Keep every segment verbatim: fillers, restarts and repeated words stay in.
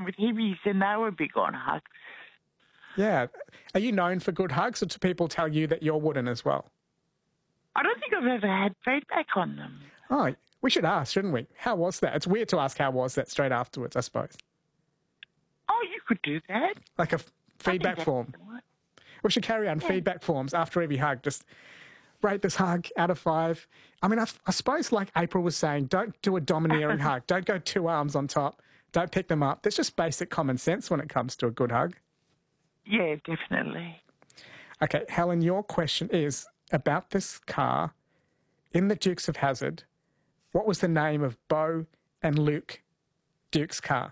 with hippies and they were big on hugs. Yeah. Are you known for good hugs, or do people tell you that you're wooden as well? I don't think I've ever had feedback on them. Oh, we should ask, shouldn't we? How was that? It's weird to ask how was that straight afterwards, I suppose. Oh, you could do that. Like a f- feedback form. Right. We should carry on yeah. feedback forms after every hug. Just rate this hug out of five. I mean, I, I suppose like April was saying, don't do a domineering hug. Don't go two arms on top. Don't pick them up. There's just basic common sense when it comes to a good hug. Yeah, definitely. Okay, Helen, your question is about this car in the Dukes of Hazzard. What was the name of Beau and Luke Duke's car?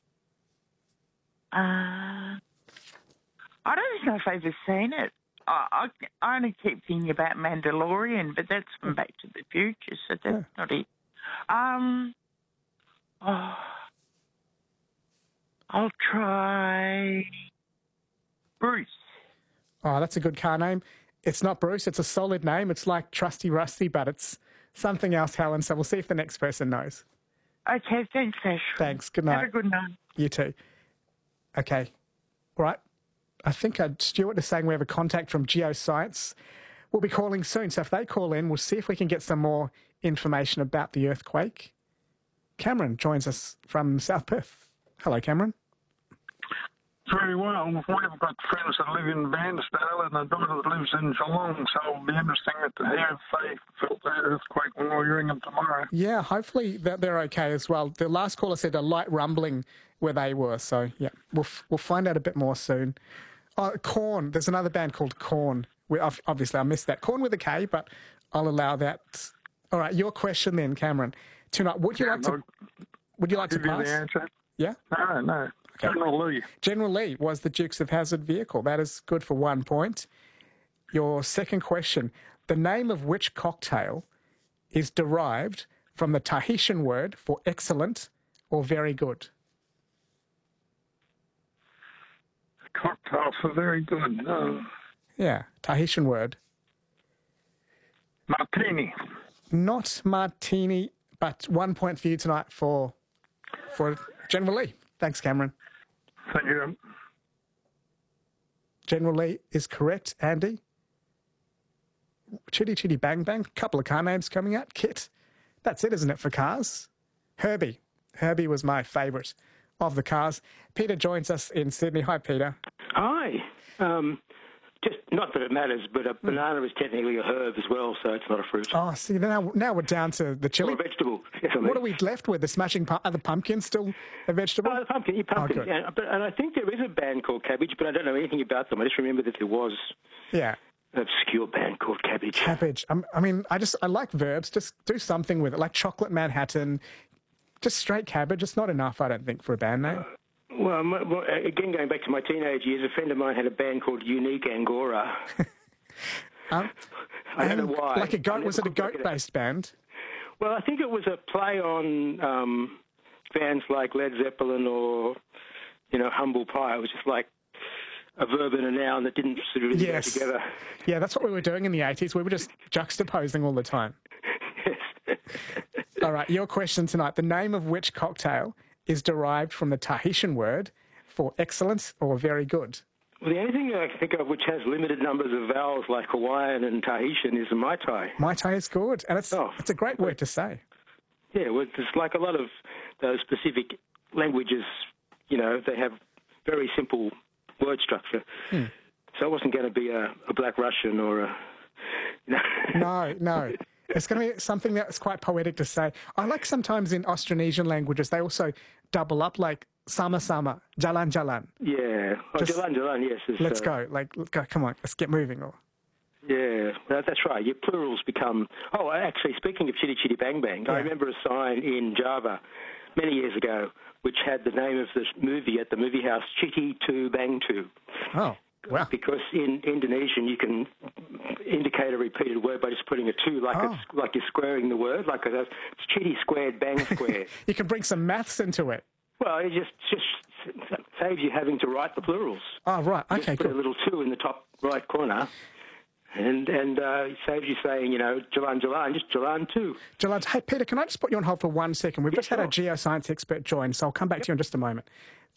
Uh, I don't know if I've ever seen it. I, I, I only keep thinking about Mandalorian, but that's from Back to the Future, so that's yeah. not it. Um, oh, I'll try Bruce. Oh, that's a good car name. It's not Bruce. It's a solid name. It's like Trusty Rusty, but it's something else, Helen. So we'll see if the next person knows. Okay, thanks, Ash. Thanks. Good night. Have a good night. You too. Okay. All right. I think uh, Stuart is saying we have a contact from Geoscience. We'll be calling soon. So if they call in, we'll see if we can get some more information about the earthquake. Cameron joins us from South Perth. Hello, Cameron. Very well. We've got friends that live in Bairnsdale and a daughter that lives in Geelong, so it'll be interesting to hear if they felt the earthquake when we ring them tomorrow. Yeah, hopefully that they're okay as well. The last caller said a light rumbling where they were, so yeah, we'll we'll find out a bit more soon. Oh, Korn. There's another band called Korn. We, obviously, I missed that. Korn with a K, but I'll allow that. All right, your question then, Cameron. Tonight, would you yeah, like to? Would you like to pass? Give you the answer. Yeah. No, no. Okay. General Lee. General Lee was the Dukes of Hazzard vehicle. That is good for one point. Your second question. The name of which cocktail is derived from the Tahitian word for excellent or very good? Cocktail for very good. No. Yeah, Tahitian word. Martini. Not martini, but one point for you tonight for, for General Lee. Thanks, Cameron. Thank you. General Lee is correct. Andy? Chitty Chitty Bang Bang. Couple of car names coming out. Kit. That's it, isn't it, for cars? Herbie. Herbie was my favourite of the cars. Peter joins us in Sydney. Hi, Peter. Hi. Um, just not that it matters, but a banana is technically a herb as well, so it's not a fruit. Oh, see, now, now we're down to the chili. Or a vegetable. Yes, I mean. What are we left with? The smashing pu- are the pumpkins still a vegetable? Oh, the pumpkin, yeah, pumpkin. Oh, yeah, but, and I think there is a band called Cabbage, but I don't know anything about them. I just remember that there was yeah. an obscure band called Cabbage. Cabbage. Um, I mean, I just I like verbs. Just do something with it, like Chocolate Manhattan. Just straight cabbage. It's not enough, I don't think, for a band name. Uh, Well, my, well, again, going back to my teenage years, a friend of mine had a band called Unique Angora. um, I don't know why. Like a goat? Was it a goat-based band? Well, I think it was a play on um, bands like Led Zeppelin or, you know, Humble Pie. It was just like a verb and a noun that didn't sort of really yes. go together. Yeah, that's what we were doing in the eighties. We were just juxtaposing all the time. Yes. All right, your question tonight. The name of which cocktail is derived from the Tahitian word for excellent or very good? Well, the only thing I can think of which has limited numbers of vowels like Hawaiian and Tahitian is the Mai Tai. Mai Tai is good, and it's, oh. it's a great word to say. Yeah, well, it's like a lot of those specific languages, you know, they have very simple word structure. Hmm. So it wasn't going to be a, a Black Russian or a... You know. No, no. It's going to be something that's quite poetic to say. I like sometimes in Austronesian languages, they also double up, like sama sama, jalan jalan. Yeah, oh, Just, jalan jalan, yes. Is, let's uh, go, like, let's go, come on, let's get moving. Or Yeah, that, that's right. Your plurals become... Oh, actually, speaking of Chitty Chitty Bang Bang, yeah. I remember a sign in Java many years ago which had the name of the movie at the movie house, Chitty to Bang to. Oh. Wow. Because in Indonesian you can indicate a repeated word by just putting a two, like oh. it's like you're squaring the word, like it's chitty squared, bang squared. You can bring some maths into it. Well, it just just saves you having to write the plurals. Oh, right. Okay, just cool. Put a little two in the top right corner, and and uh, it saves you saying, you know, Jalan Jalan, just Jalan two. Jalan. Hey, Peter, can I just put you on hold for one second? We've yeah, just sure. had a geoscience expert join, so I'll come back yep. to you in just a moment.